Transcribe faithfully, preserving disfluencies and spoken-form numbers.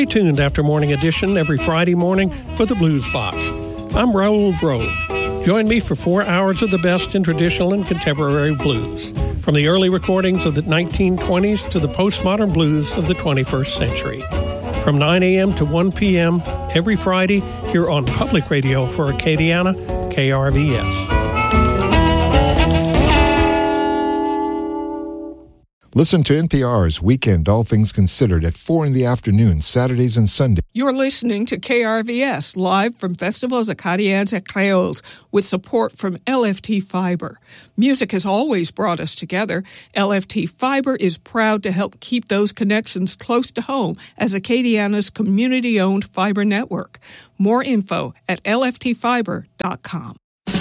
Stay tuned after Morning Edition every Friday morning for the Blues Box. I'm Raoul Bro. Join me for four hours of the best in traditional and contemporary blues, from the early recordings of the nineteen twenties to the postmodern blues of the twenty-first century. From nine a.m. to one p.m. every Friday here on Public Radio for Acadiana, K R V S. Listen to N P R's Weekend All Things Considered at four in the afternoon, Saturdays and Sundays. You're listening to K R V S, live from Festivals Acadiens et Créoles, with support from L F T Fiber. Music has always brought us together. L F T Fiber is proud to help keep those connections close to home as Acadiana's community-owned fiber network. More info at L F T fiber dot com.